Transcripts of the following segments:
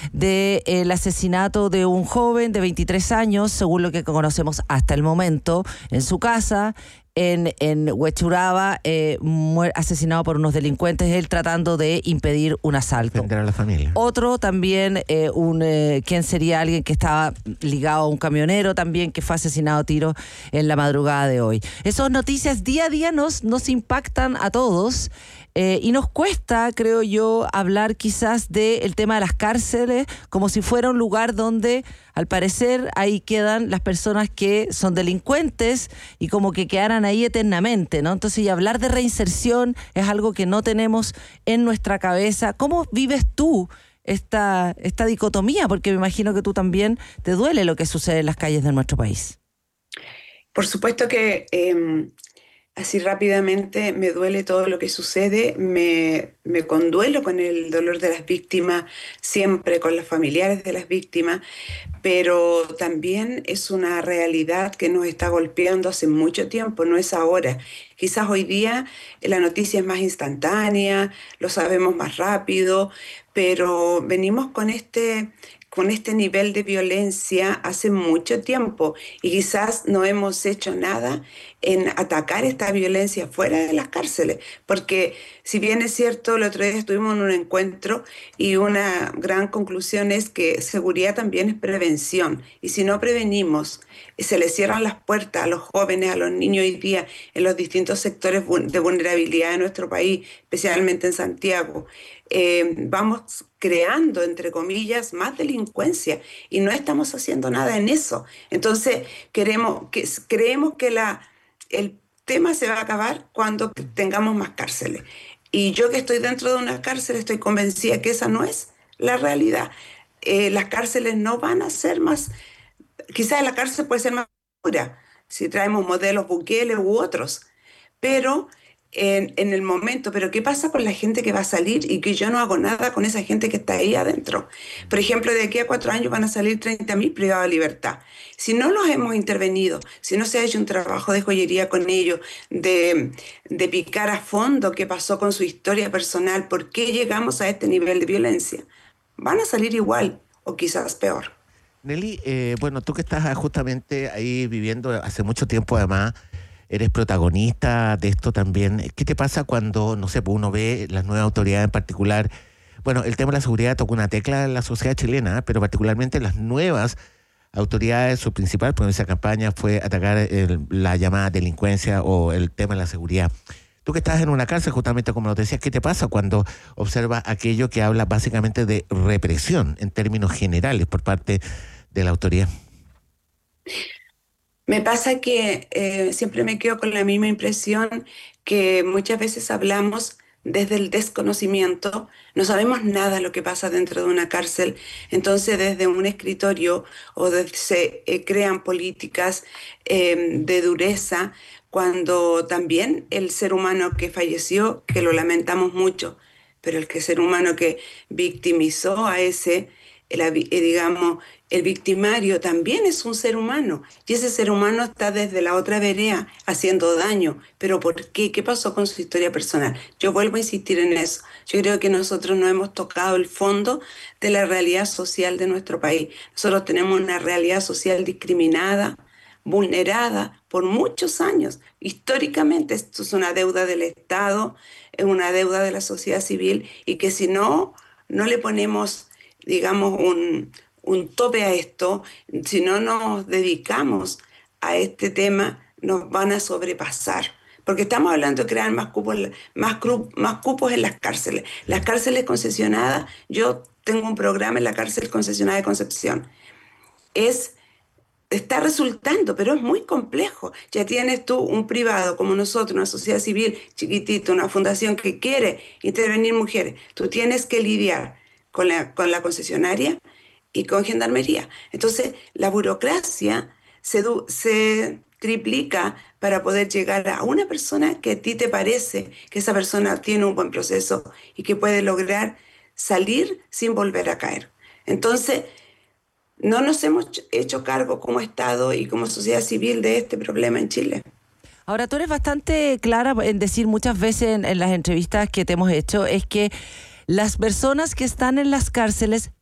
del asesinato de un joven de 23 años, según lo que conocemos hasta el momento, en su casa, en Huechuraba, asesinado por unos delincuentes, él tratando de impedir un asalto. Defender a la familia. Otro también, quien sería alguien que estaba ligado a un camionero también, que fue asesinado a tiro en la madrugada de hoy. Esas noticias día a día nos impactan a todos. Y nos cuesta, creo yo, hablar quizás del tema de las cárceles como si fuera un lugar donde, al parecer, ahí quedan las personas que son delincuentes y como que quedaran ahí eternamente, ¿no? Entonces, y hablar de reinserción es algo que no tenemos en nuestra cabeza. ¿Cómo vives tú esta dicotomía? Porque me imagino que tú también te duele lo que sucede en las calles de nuestro país. Por supuesto que así rápidamente me duele todo lo que sucede, me conduelo con el dolor de las víctimas, siempre con los familiares de las víctimas, pero también es una realidad que nos está golpeando hace mucho tiempo, no es ahora. Quizás hoy día la noticia es más instantánea, lo sabemos más rápido, pero venimos con este nivel de violencia hace mucho tiempo y quizás no hemos hecho nada en atacar esta violencia fuera de las cárceles, porque si bien es cierto, el otro día estuvimos en un encuentro y una gran conclusión es que seguridad también es prevención, y si no prevenimos, se les cierran las puertas a los jóvenes, a los niños hoy día en los distintos sectores de vulnerabilidad de nuestro país, especialmente en Santiago. Vamos creando, entre comillas, más delincuencia y no estamos haciendo nada en eso. Entonces, creemos que el tema se va a acabar cuando tengamos más cárceles. Y yo que estoy dentro de una cárcel estoy convencida que esa no es la realidad. Las cárceles no van a ser más... Quizás la cárcel puede ser más segura si traemos modelos Bukele u otros, pero... En el momento, pero ¿qué pasa con la gente que va a salir y que yo no hago nada con esa gente que está ahí adentro? Por ejemplo, de aquí a 4 años van a salir 30.000 privados de libertad. Si no los hemos intervenido, si no se ha hecho un trabajo de joyería con ellos, de picar a fondo qué pasó con su historia personal, por qué llegamos a este nivel de violencia, van a salir igual o quizás peor. Nelly, bueno, tú que estás justamente ahí viviendo hace mucho tiempo además, eres protagonista de esto también. ¿Qué te pasa cuando, no sé, uno ve las nuevas autoridades en particular? Bueno, el tema de la seguridad tocó una tecla en la sociedad chilena, pero particularmente las nuevas autoridades, su principal promesa de campaña fue atacar la llamada delincuencia o el tema de la seguridad. Tú que estás en una cárcel, justamente como lo decías, ¿qué te pasa cuando observas aquello que habla básicamente de represión en términos generales por parte de la autoridad? Me pasa que siempre me quedo con la misma impresión que muchas veces hablamos desde el desconocimiento, no sabemos nada de lo que pasa dentro de una cárcel, entonces desde un escritorio se crean políticas de dureza, cuando también el ser humano que falleció, que lo lamentamos mucho, pero el ser humano que victimizó a ese, digamos, el victimario también es un ser humano y ese ser humano está desde la otra vereda haciendo daño. ¿Pero por qué? ¿Qué pasó con su historia personal? Yo vuelvo a insistir en eso. Yo creo que nosotros no hemos tocado el fondo de la realidad social de nuestro país. Nosotros tenemos una realidad social discriminada, vulnerada por muchos años. Históricamente esto es una deuda del Estado, es una deuda de la sociedad civil y que si no le ponemos, digamos, un tope a esto, si no nos dedicamos a este tema, nos van a sobrepasar. Porque estamos hablando de crear más cupos en las cárceles. Las cárceles concesionadas, yo tengo un programa en la cárcel concesionada de Concepción. Está resultando, pero es muy complejo. Ya tienes tú un privado como nosotros, una sociedad civil chiquitita, una fundación que quiere intervenir mujeres. Tú tienes que lidiar con la concesionaria y con Gendarmería. Entonces, la burocracia se triplica para poder llegar a una persona que a ti te parece que esa persona tiene un buen proceso y que puede lograr salir sin volver a caer. Entonces, no nos hemos hecho cargo como Estado y como sociedad civil de este problema en Chile. Ahora, tú eres bastante clara en decir muchas veces en las entrevistas que te hemos hecho, es que las personas que están en las cárceles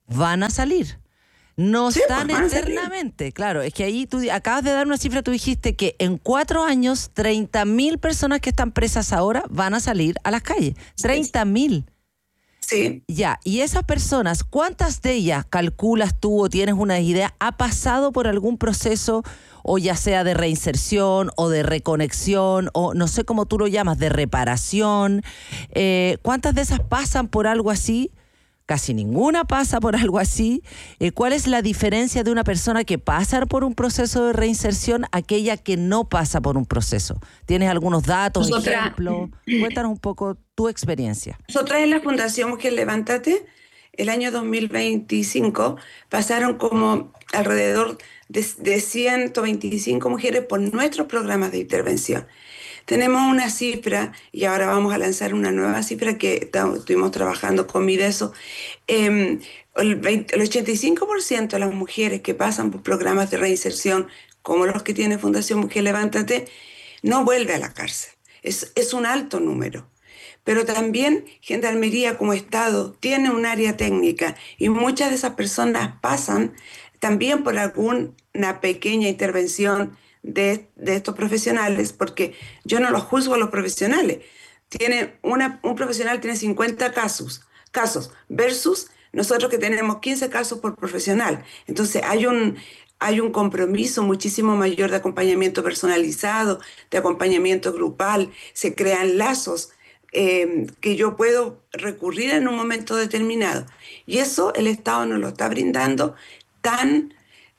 van a salir. No Sí, están pues, van a salir. eternamente. Claro, es que ahí tú acabas de dar una cifra, tú dijiste que en 4 años 30.000 personas que están presas ahora van a salir a las calles. 30.000. Sí. Ya, y esas personas, ¿cuántas de ellas calculas tú o tienes una idea, ha pasado por algún proceso, o ya sea de reinserción o de reconexión, o no sé cómo tú lo llamas, de reparación? ¿Cuántas de esas pasan por algo así? Casi ninguna pasa por algo así. ¿Cuál es la diferencia de una persona que pasa por un proceso de reinserción a aquella que no pasa por un proceso? ¿Tienes algunos datos, ejemplos? Cuéntanos un poco tu experiencia. Nosotras en la Fundación Mujer Levántate, el año 2025, pasaron como alrededor de 125 mujeres por nuestros programas de intervención. Tenemos una cifra, y ahora vamos a lanzar una nueva cifra que estuvimos trabajando con Mideso. El 85% de las mujeres que pasan por programas de reinserción, como los que tiene Fundación Mujer Levántate, no vuelve a la cárcel. Es un alto número. Pero también Gendarmería como Estado tiene un área técnica y muchas de esas personas pasan también por alguna pequeña intervención de estos profesionales, porque yo no los juzgo a los profesionales. Un profesional tiene 50 casos versus nosotros que tenemos 15 casos por profesional. Entonces hay un compromiso muchísimo mayor de acompañamiento personalizado, de acompañamiento grupal, se crean lazos que yo puedo recurrir en un momento determinado. Y eso el Estado nos lo está brindando tan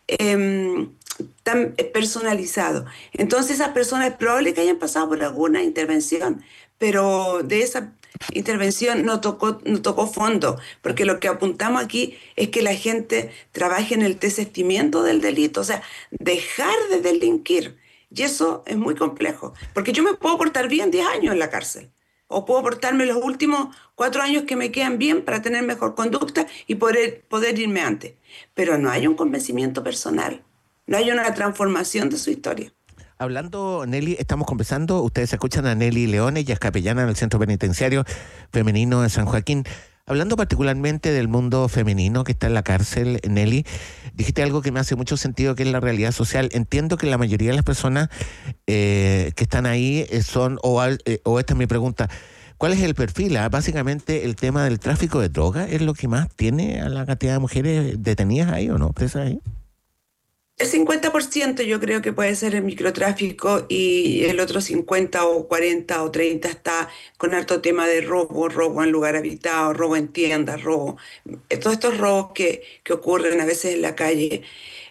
personalizado. Entonces esas personas es probable que hayan pasado por alguna intervención, pero de esa intervención no tocó fondo, porque lo que apuntamos aquí es que la gente trabaje en el desistimiento del delito, o sea, dejar de delinquir. Y eso es muy complejo, porque yo me puedo portar bien 10 años en la cárcel, o puedo portarme los últimos 4 años que me quedan bien para tener mejor conducta y poder irme antes. Pero no hay un convencimiento personal, no hay una transformación de su historia. Hablando, Nelly, estamos conversando, ustedes escuchan a Nelly Leone, ella es capellana en el Centro Penitenciario Femenino de San Joaquín. Hablando particularmente del mundo femenino que está en la cárcel, Nelly, dijiste algo que me hace mucho sentido, que es la realidad social. Entiendo que la mayoría de las personas que están ahí son, o esta es mi pregunta, ¿cuál es el perfil? Básicamente el tema del tráfico de drogas es lo que más tiene a la cantidad de mujeres detenidas ahí, ¿o no? ¿Presas ahí? El 50% yo creo que puede ser el microtráfico y el otro 50 o 40 o 30 está con harto tema de robo en lugar habitado, robo en tiendas, todos estos robos que ocurren a veces en la calle.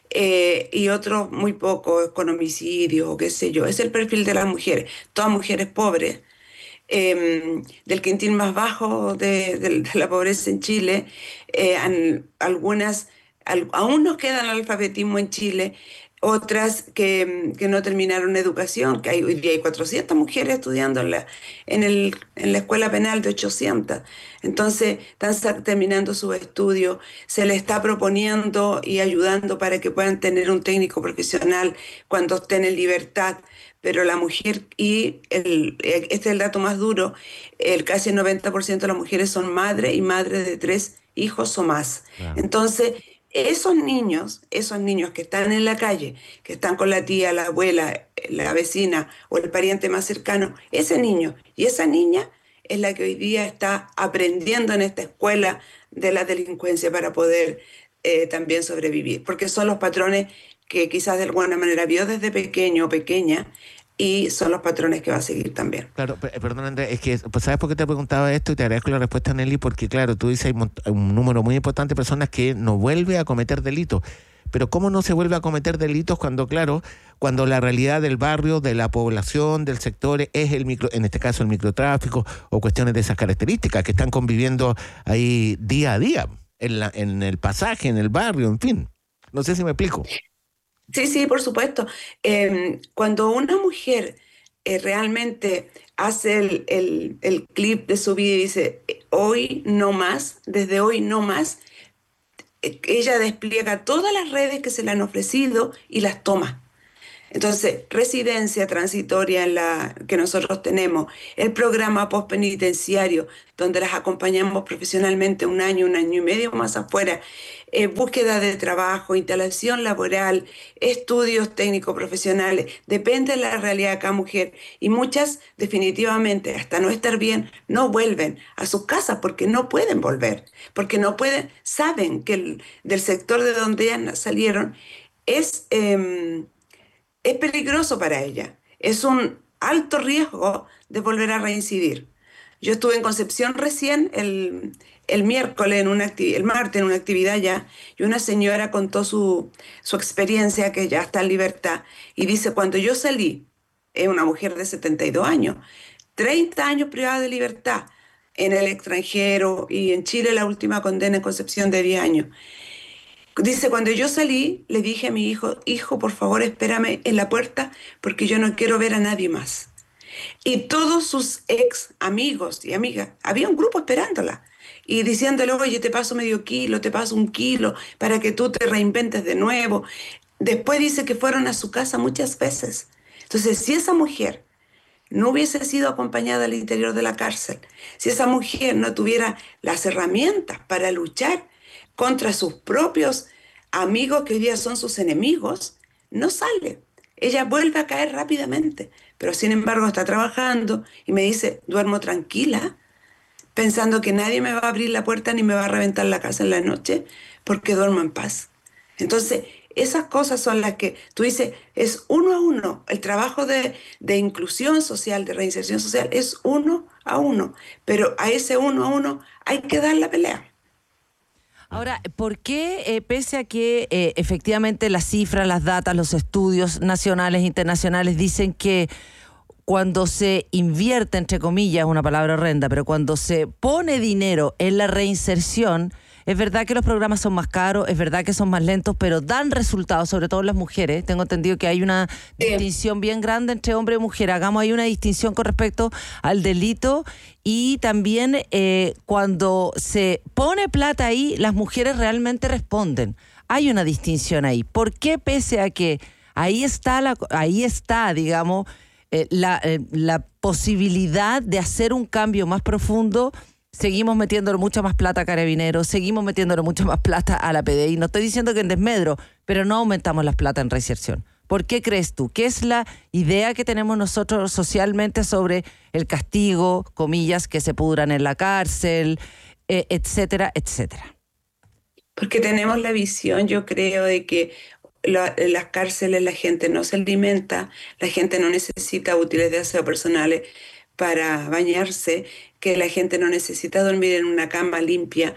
Y otros muy pocos con homicidios o qué sé yo. Es el perfil de las mujeres, todas mujeres pobres. Del quintil más bajo de la pobreza en Chile, algunas aún nos queda el alfabetismo en Chile, otras que no terminaron educación, que hoy día hay 400 mujeres estudiando en la escuela penal de 800. Entonces están terminando sus estudios, se les está proponiendo y ayudando para que puedan tener un técnico profesional cuando estén en libertad. Pero la mujer, este es el dato más duro, casi el 90% de las mujeres son madres y madres de 3 hijos o más. Claro. Entonces, esos niños que están en la calle, que están con la tía, la abuela, la vecina o el pariente más cercano, ese niño y esa niña es la que hoy día está aprendiendo en esta escuela de la delincuencia para poder también sobrevivir, porque son los patrones que quizás de alguna manera vio desde pequeño o pequeña y son los patrones que va a seguir también. Claro, perdón Andrea, es que, pues, ¿sabes por qué te preguntaba esto? Y te agradezco la respuesta, Nelly, porque claro, tú dices hay un número muy importante de personas que no vuelve a cometer delitos. Pero ¿cómo no se vuelve a cometer delitos cuando, claro, cuando la realidad del barrio, de la población, del sector es en este caso el microtráfico o cuestiones de esas características que están conviviendo ahí día a día, en el pasaje, en el barrio, en fin? No sé si me explico. Sí, por supuesto. Cuando una mujer realmente hace el clip de su vida y dice, hoy no más, desde hoy no más, ella despliega todas las redes que se le han ofrecido y las toma. Entonces, residencia transitoria en la que nosotros tenemos, el programa postpenitenciario, donde las acompañamos profesionalmente un año y medio más afuera, búsqueda de trabajo, instalación laboral, estudios técnicos profesionales, depende de la realidad de cada mujer. Y muchas, definitivamente, hasta no estar bien, no vuelven a sus casas porque no pueden volver, porque no pueden, saben que del sector de donde ellas salieron es... es peligroso para ella. Es un alto riesgo de volver a reincidir. Yo estuve en Concepción recién el miércoles, el martes en una actividad ya, y una señora contó su experiencia, que ya está en libertad, y dice, cuando yo salí, es una mujer de 72 años, 30 años privada de libertad en el extranjero, y en Chile la última condena en Concepción de 10 años. Dice, cuando yo salí, le dije a mi hijo, por favor, espérame en la puerta porque yo no quiero ver a nadie más. Y todos sus ex amigos y amigas, había un grupo esperándola y diciéndole, oye, te paso medio kilo, te paso 1 kilo para que tú te reinventes de nuevo. Después dice que fueron a su casa muchas veces. Entonces, si esa mujer no hubiese sido acompañada al interior de la cárcel, si esa mujer no tuviera las herramientas para luchar contra sus propios amigos que hoy día son sus enemigos, no sale. Ella vuelve a caer rápidamente, pero sin embargo está trabajando y me dice, duermo tranquila, pensando que nadie me va a abrir la puerta ni me va a reventar la casa en la noche, porque duermo en paz. Entonces, esas cosas son las que tú dices, es 1 a 1. El trabajo de inclusión social, de reinserción social, es 1 a 1. Pero a ese 1 a 1 hay que dar la pelea. Ahora, ¿por qué, pese a que efectivamente las cifras, las datas, los estudios nacionales e internacionales dicen que cuando se invierte, entre comillas, una palabra horrenda, pero cuando se pone dinero en la reinserción, es verdad que los programas son más caros, es verdad que son más lentos, pero dan resultados, sobre todo en las mujeres? Tengo entendido que hay una distinción bien grande entre hombre y mujer. Hagamos ahí una distinción con respecto al delito y también cuando se pone plata ahí, las mujeres realmente responden. Hay una distinción ahí. ¿Por qué, pese a que ahí está, digamos, la posibilidad de hacer un cambio más profundo, seguimos metiéndole mucha más plata a Carabineros, seguimos metiéndole mucha más plata a la PDI? No estoy diciendo que en desmedro, pero no aumentamos las plata en reinserción. ¿Por qué crees tú? ¿Qué es la idea que tenemos nosotros socialmente sobre el castigo, comillas, que se pudran en la cárcel, etcétera, etcétera? Porque tenemos la visión, yo creo, de que en las cárceles la gente no se alimenta, la gente no necesita útiles de aseo personales para bañarse, que la gente no necesita dormir en una cama limpia,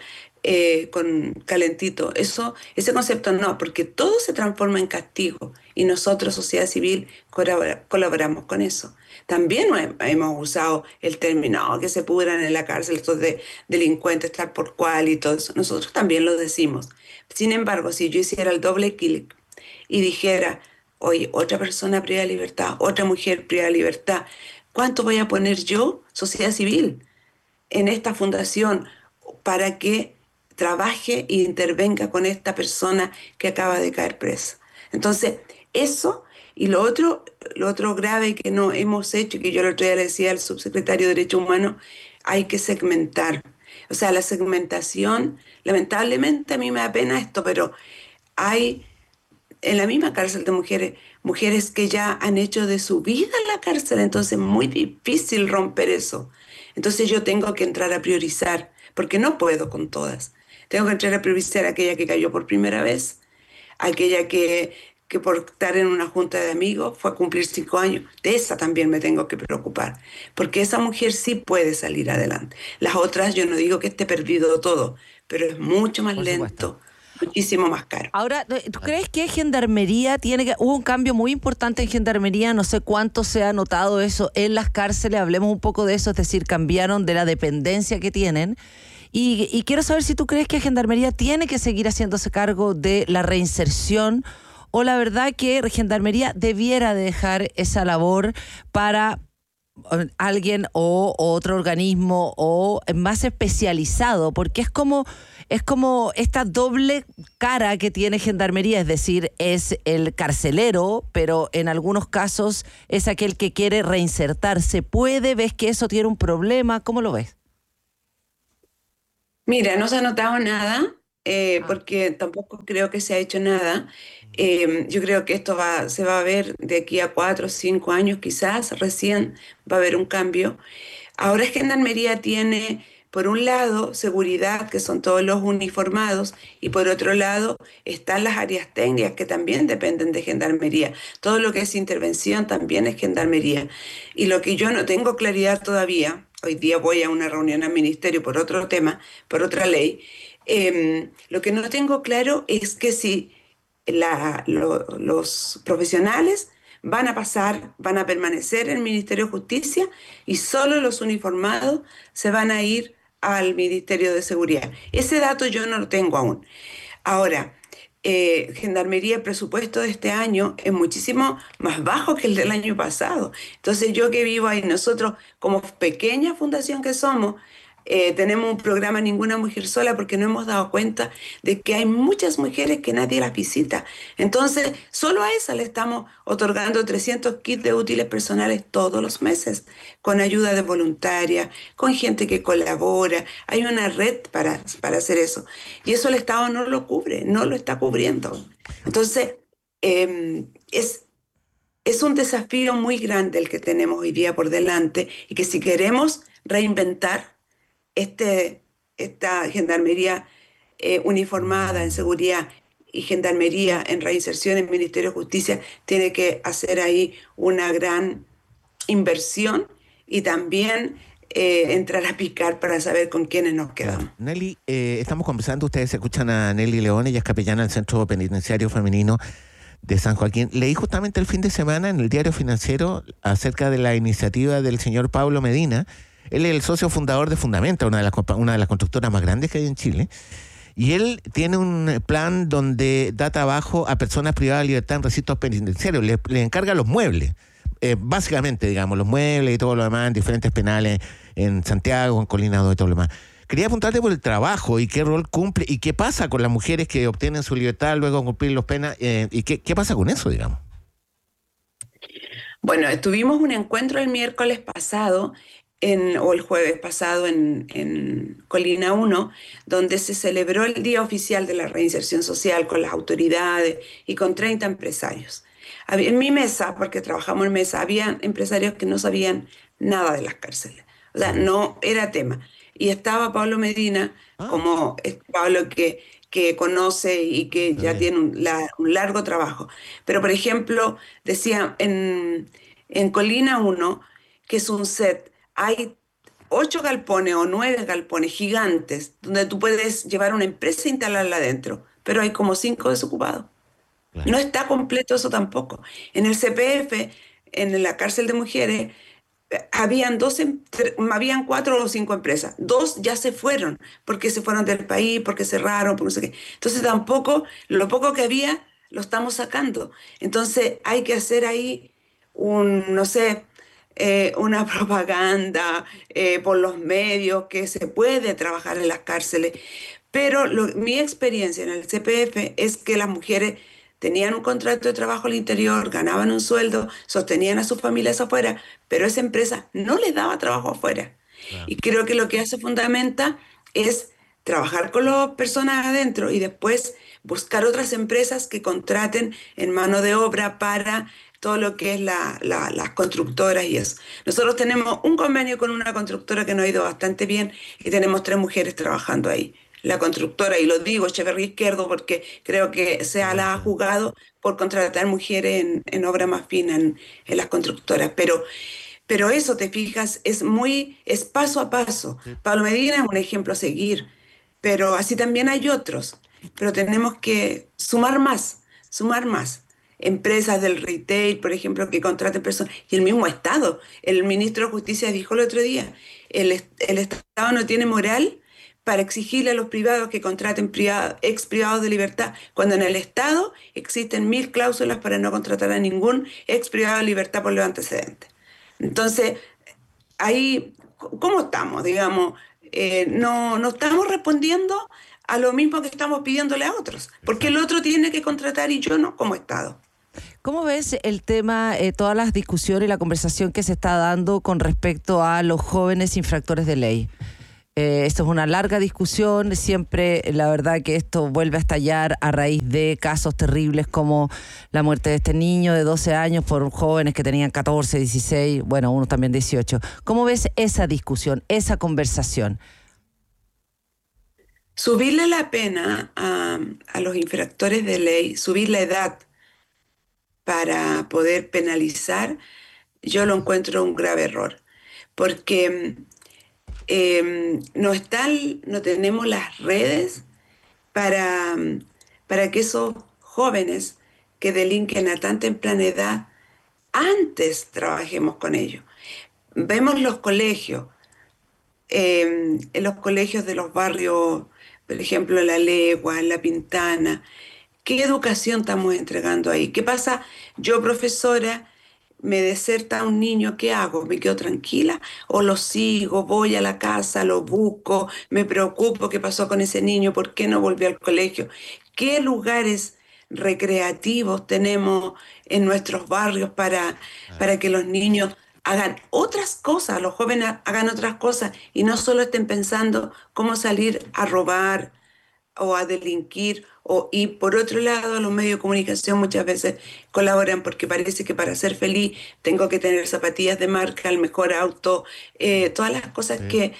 con calentito. Ese concepto no, porque todo se transforma en castigo y nosotros, sociedad civil, colaboramos con eso. También hemos usado el término que se pudran en la cárcel estos delincuentes tal por cual y todo eso. Nosotros también lo decimos. Sin embargo, si yo hiciera el doble clic y dijera, oye, otra persona privada de libertad, otra mujer privada de libertad, ¿cuánto voy a poner yo, sociedad civil, en esta fundación para que trabaje e intervenga con esta persona que acaba de caer presa? Entonces, eso y lo otro grave que no hemos hecho, que yo el otro día le decía al subsecretario de Derechos Humanos, hay que segmentar. O sea, la segmentación, lamentablemente a mí me da pena esto, pero hay en la misma cárcel de mujeres que ya han hecho de su vida la cárcel, entonces es muy difícil romper eso. Entonces yo tengo que entrar a priorizar, porque no puedo con todas. Tengo que entrar a priorizar a aquella que cayó por primera vez, aquella que por estar en una junta de amigos fue a cumplir 5 años. De esa también me tengo que preocupar, porque esa mujer sí puede salir adelante. Las otras, yo no digo que esté perdido todo, pero es mucho más lento, muchísimo más caro. Ahora, ¿tú crees que Gendarmería hubo un cambio muy importante en Gendarmería? No sé cuánto se ha notado eso en las cárceles, hablemos un poco de eso, es decir, cambiaron de la dependencia que tienen. Y quiero saber si tú crees que Gendarmería tiene que seguir haciéndose cargo de la reinserción, o la verdad que Gendarmería debiera dejar esa labor para alguien o otro organismo o más especializado, porque es como esta doble cara que tiene Gendarmería, es decir, es el carcelero, pero en algunos casos es aquel que quiere reinsertarse. ¿Ves que eso tiene un problema? ¿Cómo lo ves? Mira, no se ha notado nada, porque tampoco creo que se ha hecho nada. Yo creo que esto se va a ver de aquí a 4 o 5 años, quizás recién va a haber un cambio. Ahora Gendarmería tiene, por un lado, seguridad, que son todos los uniformados, y por otro lado están las áreas técnicas que también dependen de Gendarmería. Todo lo que es intervención también es Gendarmería. Y lo que yo no tengo claridad todavía, hoy día voy a una reunión al ministerio por otro tema, por otra ley, lo que no tengo claro es que si los profesionales van a permanecer en el Ministerio de Justicia y solo los uniformados se van a ir al Ministerio de Seguridad. Ese dato yo no lo tengo aún. Ahora, Gendarmería, el presupuesto de este año es muchísimo más bajo que el del año pasado. Entonces yo que vivo ahí, nosotros como pequeña fundación que somos, tenemos un programa Ninguna Mujer Sola porque nos hemos dado cuenta de que hay muchas mujeres que nadie las visita. Entonces, solo a esa le estamos otorgando 300 kits de útiles personales todos los meses, con ayuda de voluntaria, con gente que colabora. Hay una red para hacer eso. Y eso el Estado no lo cubre, no lo está cubriendo. Entonces, es un desafío muy grande el que tenemos hoy día por delante y que si queremos reinventar esta gendarmería uniformada en seguridad y gendarmería en reinserción en el Ministerio de Justicia, tiene que hacer ahí una gran inversión y también entrar a picar para saber con quiénes nos quedamos. Nelly, estamos conversando, ustedes escuchan a Nelly León, ella es capellana del Centro Penitenciario Femenino de San Joaquín. Leí justamente el fin de semana en el Diario Financiero acerca de la iniciativa del señor Pablo Medina. Él es el socio fundador de Fundamenta, una de las constructoras más grandes que hay en Chile. Y él tiene un plan donde da trabajo a personas privadas de libertad en recintos penitenciarios. Le encarga los muebles, básicamente, digamos, los muebles y todo lo demás en diferentes penales en Santiago, en Colinado y todo lo demás. Quería apuntarte por el trabajo y qué rol cumple y qué pasa con las mujeres que obtienen su libertad luego de cumplir las penas y qué pasa con eso, digamos. Bueno, tuvimos un encuentro el miércoles pasado o el jueves pasado en Colina 1, donde se celebró el Día Oficial de la Reinserción Social con las autoridades y con 30 empresarios. En mi mesa, porque trabajamos en mesa, había empresarios que no sabían nada de las cárceles. O sea, no era tema. Y estaba Pablo Medina, como Pablo que conoce y que ya tiene un largo trabajo. Pero, por ejemplo, decía en Colina 1, que es un set, hay 8 galpones o 9 galpones gigantes donde tú puedes llevar una empresa e instalarla adentro, pero hay como 5 desocupados. Claro. No está completo eso tampoco. En el CPF, en la cárcel de mujeres, habían 4 o 5 empresas. 2 ya se fueron, porque se fueron del país, porque cerraron, por no sé qué. Entonces tampoco, lo poco que había, lo estamos sacando. Entonces hay que hacer ahí una propaganda por los medios, que se puede trabajar en las cárceles. Pero mi experiencia en el CPF es que las mujeres tenían un contrato de trabajo al interior, ganaban un sueldo, sostenían a sus familias afuera, pero esa empresa no les daba trabajo afuera. Claro. Y creo que lo que hace Fundamenta es trabajar con las personas adentro y después buscar otras empresas que contraten en mano de obra para todo lo que es las constructoras y eso. Nosotros tenemos un convenio con una constructora que nos ha ido bastante bien y tenemos 3 mujeres trabajando ahí. La constructora, y lo digo, Echeverría Izquierdo, porque creo que se la ha jugado por contratar mujeres en obra más fina en las constructoras. Pero eso, te fijas, es paso a paso. Pablo Medina es un ejemplo a seguir, pero así también hay otros. Pero tenemos que sumar más. Empresas del retail, por ejemplo, que contraten personas, y el mismo Estado. El ministro de Justicia dijo el otro día, el Estado no tiene moral para exigirle a los privados que contraten ex privados de libertad, cuando en el Estado existen 1000 cláusulas para no contratar a ningún ex privado de libertad por los antecedentes. Entonces, ahí, ¿cómo estamos? Digamos, no estamos respondiendo a lo mismo que estamos pidiéndole a otros, porque el otro tiene que contratar y yo no como Estado. ¿Cómo ves el tema, todas las discusiones y la conversación que se está dando con respecto a los jóvenes infractores de ley? Esto es una larga discusión, siempre la verdad que esto vuelve a estallar a raíz de casos terribles como la muerte de este niño de 12 años por jóvenes que tenían 14, 16, bueno, uno también 18. ¿Cómo ves esa discusión, esa conversación? Subirle la pena a los infractores de ley, subir la edad para poder penalizar, yo lo encuentro un grave error, porque no tenemos las redes para que esos jóvenes que delinquen a tan temprana edad, antes trabajemos con ellos. Vemos los colegios, en los colegios de los barrios, por ejemplo, en La Legua, en La Pintana. ¿Qué educación estamos entregando ahí? ¿Qué pasa? Yo, profesora, me deserta un niño, ¿qué hago? ¿Me quedo tranquila? ¿O lo sigo? ¿Voy a la casa? ¿Lo busco? ¿Me preocupo qué pasó con ese niño? ¿Por qué no volvió al colegio? ¿Qué lugares recreativos tenemos en nuestros barrios para que los niños hagan otras cosas, los jóvenes hagan otras cosas y no solo estén pensando cómo salir a robar o a delinquir? Y por otro lado, los medios de comunicación muchas veces colaboran porque parece que para ser feliz tengo que tener zapatillas de marca, el mejor auto, todas las cosas que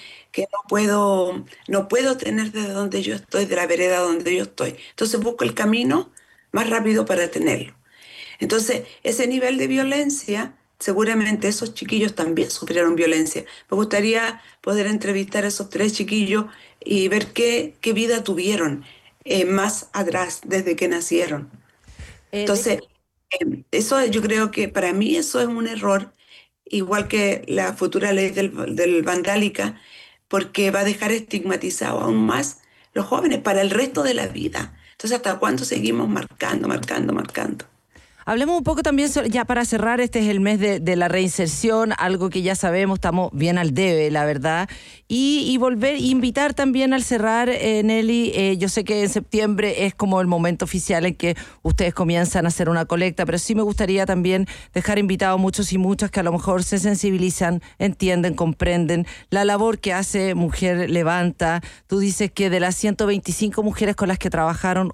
no puedo tener desde donde yo estoy, de la vereda donde yo estoy. Entonces busco el camino más rápido para tenerlo. Entonces, ese nivel de violencia, seguramente esos chiquillos también sufrieron violencia. Me gustaría poder entrevistar a esos 3 chiquillos y ver qué vida tuvieron más atrás, desde que nacieron. Entonces, eso yo creo que para mí eso es un error, igual que la futura ley del vandálica, porque va a dejar estigmatizado aún más los jóvenes para el resto de la vida. Entonces, ¿hasta cuándo seguimos marcando? Hablemos un poco también, ya para cerrar, este es el mes de la reinserción, algo que ya sabemos, estamos bien al debe, la verdad, y volver, invitar también al cerrar, Nelly, yo sé que en septiembre es como el momento oficial en que ustedes comienzan a hacer una colecta, pero sí me gustaría también dejar invitados muchos y muchas que a lo mejor se sensibilizan, entienden, comprenden la labor que hace Mujer Levanta. Tú dices que de las 125 mujeres con las que trabajaron,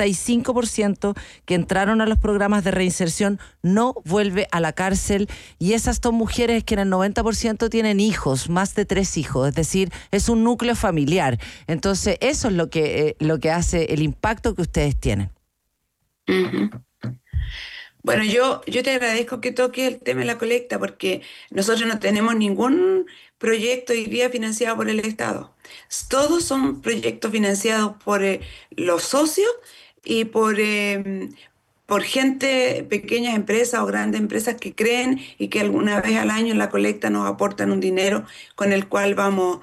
85% que entraron a los programas de reinserción no vuelve a la cárcel, y esas 2 mujeres que en el 90% tienen hijos, más de 3 hijos, es decir, es un núcleo familiar. Entonces eso es lo que hace el impacto que ustedes tienen. Uh-huh. Bueno, yo te agradezco que toque el tema de la colecta, porque nosotros no tenemos ningún proyecto hoy día financiado por el Estado. Todos son proyectos financiados por los socios y por gente, pequeñas empresas o grandes empresas que creen y que alguna vez al año en la colecta nos aportan un dinero con el cual vamos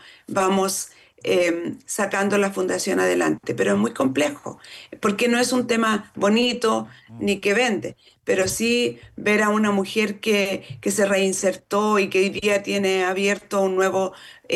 sacando la fundación adelante. Pero es muy complejo, porque no es un tema bonito ni que vende, pero sí ver a una mujer que se reinsertó y que hoy día tiene abierto un nuevo,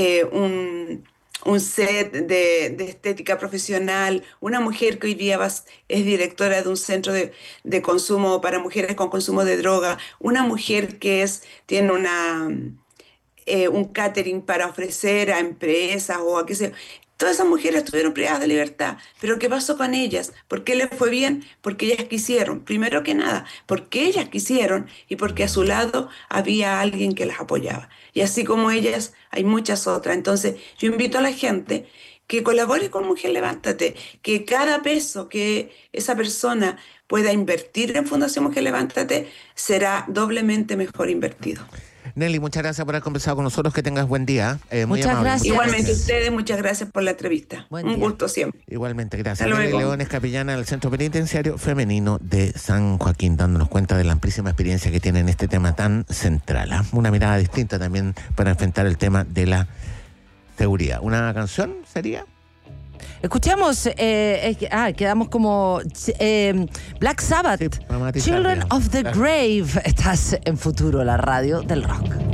un set de estética profesional, una mujer que hoy día es directora de un centro de consumo para mujeres con consumo de droga, una mujer que tiene un catering para ofrecer a empresas o a qué sé yo. Todas esas mujeres estuvieron privadas de libertad, pero ¿qué pasó con ellas? ¿Por qué les fue bien? Porque ellas quisieron, primero que nada, porque ellas quisieron y porque a su lado había alguien que las apoyaba. Y así como ellas, hay muchas otras. Entonces, yo invito a la gente que colabore con Mujer Levántate, que cada peso que esa persona pueda invertir en Fundación Mujer Levántate será doblemente mejor invertido. Nelly, muchas gracias por haber conversado con nosotros. Que tengas buen día. Muchas gracias. Igualmente ustedes, muchas gracias por la entrevista. Un gusto siempre. Igualmente, gracias. Nelly León es capellana del Centro Penitenciario Femenino de San Joaquín, dándonos cuenta de la amplísima experiencia que tiene en este tema tan central. Una mirada distinta también para enfrentar el tema de la seguridad. ¿Una canción sería? Escuchamos, quedamos como Black Sabbath, Sí, Children of the Grave. Estás en Futuro, la radio del rock.